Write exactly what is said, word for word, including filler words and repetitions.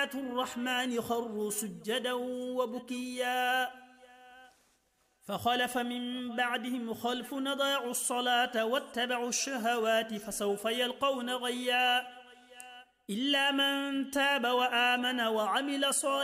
الرحمن خروا سجدا وبكيا فخلف من بعدهم خلف أضاعوا الصلاة واتبعوا الشهوات فسوف يلقون غيا إلا من تاب وآمن وعمل صالحا